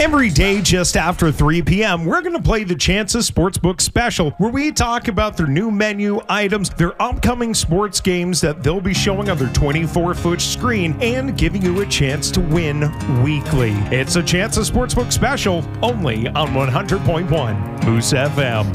Every day just after 3 p.m., we're going to play the Chances Sportsbook Special, where we talk about their new menu items, their upcoming sports games that they'll be showing on their 24-foot screen, and giving you a chance to win weekly. It's a Chances Sportsbook Special, only on 100.1 Moose FM.